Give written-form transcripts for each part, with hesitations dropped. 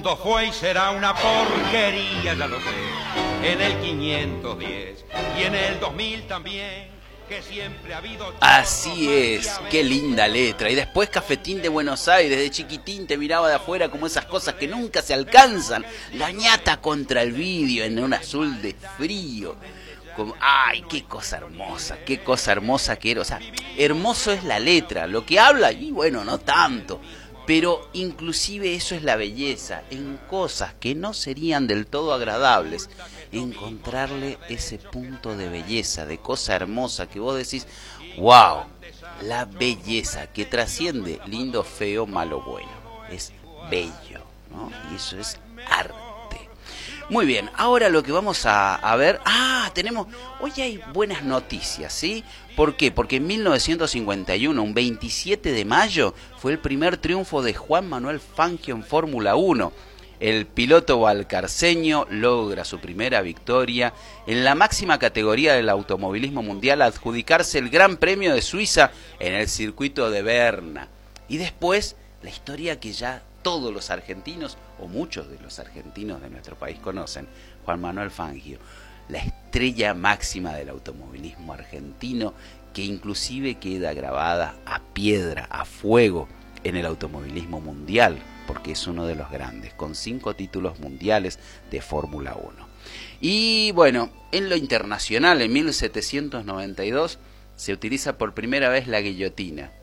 Fue y será una porquería, ya lo sé, en el 510 y en el 2000 también, que siempre ha habido... Así es, qué linda letra. Y después Cafetín de Buenos Aires, de chiquitín te miraba de afuera como esas cosas que nunca se alcanzan. La ñata contra el vidrio en un azul de frío. Como, ay, qué cosa hermosa que era. O sea, hermoso es la letra, lo que habla, y bueno, no tanto. Pero inclusive eso es la belleza, en cosas que no serían del todo agradables, encontrarle ese punto de belleza, de cosa hermosa que vos decís, wow, la belleza que trasciende lindo, feo, malo, bueno, es bello, ¿no? Y eso es arte. Muy bien, ahora lo que vamos a ver... hoy hay buenas noticias, ¿sí? ¿Por qué? Porque en 1951, un 27 de mayo, fue el primer triunfo de Juan Manuel Fangio en Fórmula 1. El piloto valcarceño logra su primera victoria en la máxima categoría del automovilismo mundial, al adjudicarse el Gran Premio de Suiza en el circuito de Berna. Y después, la historia que ya todos los argentinos, o muchos de los argentinos de nuestro país conocen, Juan Manuel Fangio, la estrella máxima del automovilismo argentino, que inclusive queda grabada a piedra, a fuego, en el automovilismo mundial, porque es uno de los grandes, con 5 títulos mundiales de Fórmula 1. Y bueno, en lo internacional, en 1792, se utiliza por primera vez la guillotina.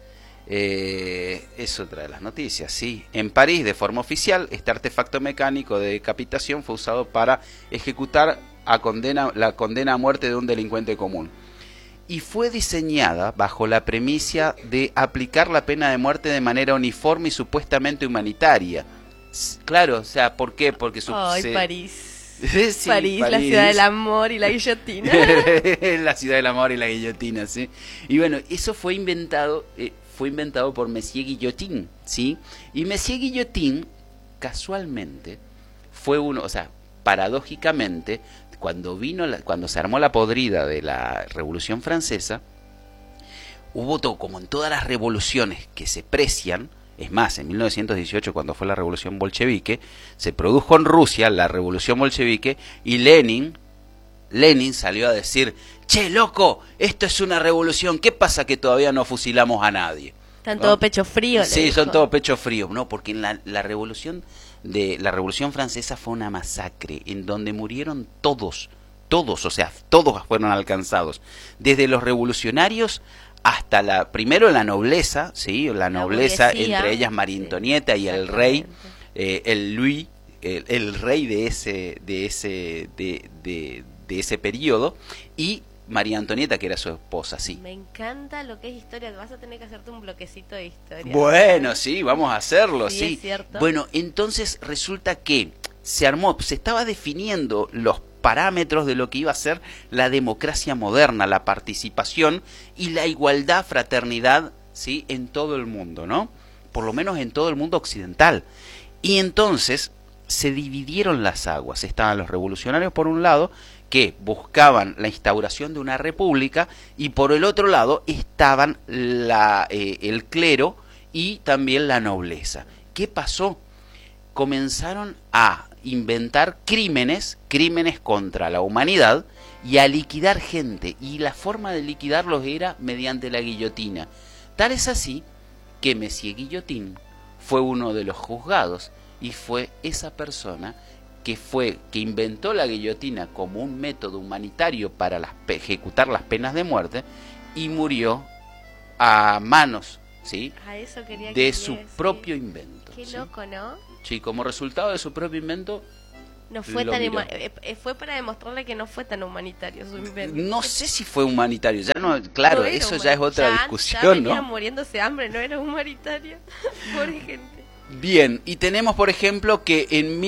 Es otra de las noticias, sí. En París, de forma oficial, este artefacto mecánico de decapitación fue usado para ejecutar la condena a muerte de un delincuente común. Y fue diseñada bajo la premisa de aplicar la pena de muerte de manera uniforme y supuestamente humanitaria. Claro, o sea, ¿por qué? Porque París. Sí, París, la ciudad del amor y la guillotina. La ciudad del amor y la guillotina, sí. Y bueno, eso fue inventado por Monsieur Guillotin, ¿sí? Y Monsieur Guillotin, casualmente, fue uno, o sea, paradójicamente, cuando se armó la podrida de la Revolución Francesa, hubo todo, como en todas las revoluciones que se precian. Es más, en 1918, cuando fue la Revolución Bolchevique, se produjo en Rusia la Revolución Bolchevique, y Lenin salió a decir: che, loco, esto es una revolución, ¿qué pasa que todavía no fusilamos a nadie? Están todo pecho frío. Sí, son todo pecho frío, no, porque en la Revolución Francesa fue una masacre en donde murieron todos, o sea, todos fueron alcanzados, desde los revolucionarios hasta primero la nobleza, sí, la nobleza, entre ellas María Antonieta, sí, y el rey, el rey de ese periodo, y María Antonieta, que era su esposa, sí. Me encanta lo que es historia, vas a tener que hacerte un bloquecito de historia. Bueno, sí, vamos a hacerlo, sí. Es cierto. Bueno, entonces resulta que se estaba definiendo los parámetros de lo que iba a ser la democracia moderna, la participación y la igualdad, fraternidad, sí, en todo el mundo, ¿no? Por lo menos en todo el mundo occidental. Y entonces se dividieron las aguas. Estaban los revolucionarios por un lado, que buscaban la instauración de una república, y por el otro lado estaban el clero y también la nobleza. ¿Qué pasó? Comenzaron a inventar crímenes contra la humanidad y a liquidar gente, y la forma de liquidarlos era mediante la guillotina. Tal es así que Monsieur Guillotin fue uno de los juzgados, y fue esa persona que inventó la guillotina como un método humanitario para ejecutar las penas de muerte, y murió a manos, ¿sí?, de su propio invento. Qué ¿sí? loco, ¿no? Sí, como resultado de su propio invento. No fue fue para demostrarle que no fue tan humanitario su invento. No sé si fue humanitario, ya no, claro, no eso ya es otra discusión, ya venían, ¿no? muriéndose de hambre, no era humanitario. Pobre gente. Bien, y tenemos, por ejemplo, que en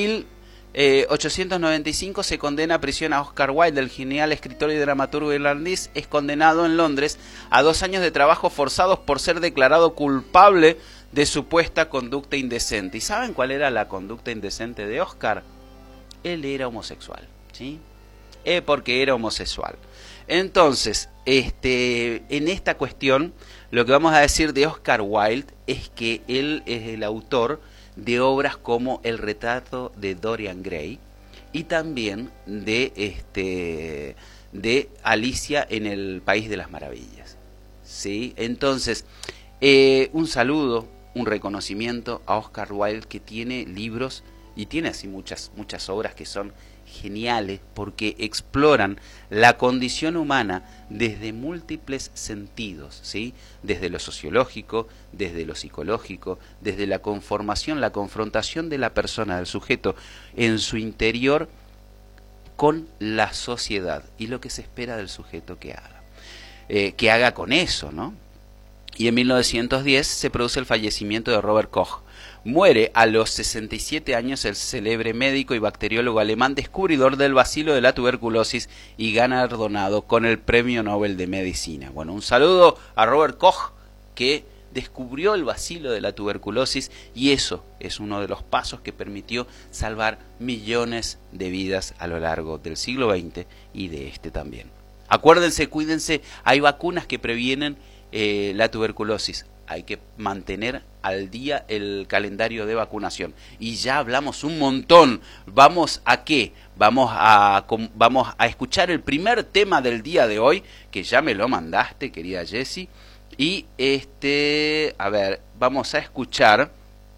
1895 se condena a prisión a Oscar Wilde, el genial escritor y dramaturgo irlandés. Es condenado en Londres a 2 años de trabajo forzados por ser declarado culpable de supuesta conducta indecente. ¿Y saben cuál era la conducta indecente de Oscar? Él era homosexual, ¿sí? Porque era homosexual. Entonces, en esta cuestión, lo que vamos a decir de Oscar Wilde es que él es el autor de obras como El retrato de Dorian Gray y también de Alicia en el País de las Maravillas. ¿Sí? Entonces, un saludo, un reconocimiento a Oscar Wilde, que tiene libros y tiene así muchas obras que son geniales porque exploran la condición humana desde múltiples sentidos, ¿sí? Desde lo sociológico, desde lo psicológico, desde la conformación, la confrontación de la persona, del sujeto en su interior con la sociedad y lo que se espera del sujeto que haga con eso, ¿no? Y en 1910 se produce el fallecimiento de Robert Koch. Muere a los 67 años el célebre médico y bacteriólogo alemán, descubridor del bacilo de la tuberculosis y galardonado con el Premio Nobel de Medicina. Bueno, un saludo a Robert Koch, que descubrió el bacilo de la tuberculosis, y eso es uno de los pasos que permitió salvar millones de vidas a lo largo del siglo XX y de este también. Acuérdense, cuídense, hay vacunas que previenen la tuberculosis. Hay que mantener al día el calendario de vacunación. Y ya hablamos un montón. ¿Vamos a qué? Vamos a escuchar el primer tema del día de hoy, que ya me lo mandaste, querida Jessie. Y a ver, vamos a escuchar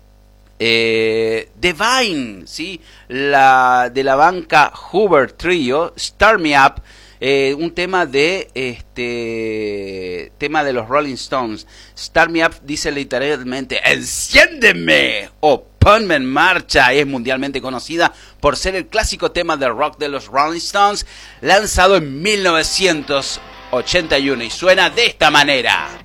Divine, ¿sí? De la banca Hoover Trio, Start Me Up. Un tema de los Rolling Stones. Start Me Up dice literalmente enciéndeme o ponme en marcha. Es mundialmente conocida por ser el clásico tema de rock de los Rolling Stones, lanzado en 1981, y suena de esta manera.